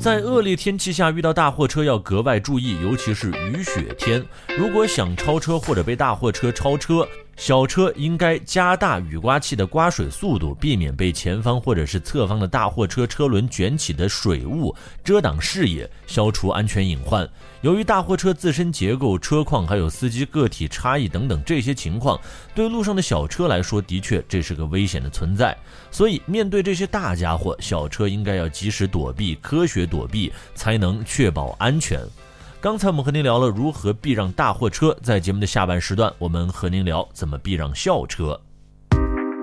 在恶劣天气下遇到大货车要格外注意，尤其是雨雪天。如果想超车或者被大货车超车，小车应该加大雨刮器的刮水速度，避免被前方或者是侧方的大货车车轮卷起的水雾遮挡视野，消除安全隐患。由于大货车自身结构、车况还有司机个体差异等等这些情况，对路上的小车来说，的确这是个危险的存在。所以面对这些大家伙，小车应该要及时躲避，科学躲避，才能确保安全。刚才我们和您聊了如何避让大货车，在节目的下半时段，我们和您聊怎么避让校车。